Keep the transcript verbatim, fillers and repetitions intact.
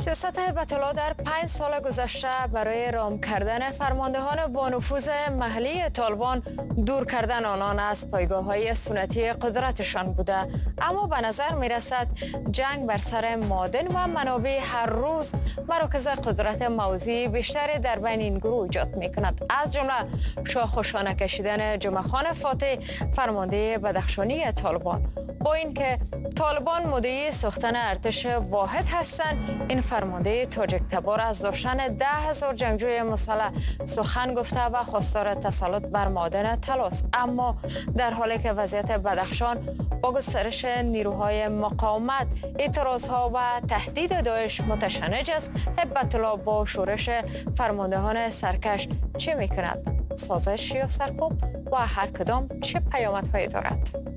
سیاست هیبت‌الله در پنج سال گذشته برای رام کردن فرماندهان با نفوذ محلی طالبان دور کردن آنان از پایگاه‌های سنتی قدرتشان بوده، اما به نظر می‌رسد جنگ بر سر معادن و منابع هر روز مراکز قدرت موضعی بیشتری در بین این گروه ایجاد می‌کند. از جمله شاخوشانه کشیدن جمعه خان فاتح فرمانده بدخشانی طالبان. با اینکه طالبان مدعی ساختن ارتش واحد هستند، این فرمانده تاجیک تبار از داشتن ده هزار جنگجوی مسلح سخن گفته و خواستار تسلط بر معادن طلاست. اما در حالی که وضعیت بدخشان با گسترش نیروهای مقاومت، اعتراضها و تهدید داعش متشنج است، هیبت‌الله با شورش فرماندهان سرکش چه میکند؟ سازش یا سرکوب و هر کدام چه پیامدهایی دارد؟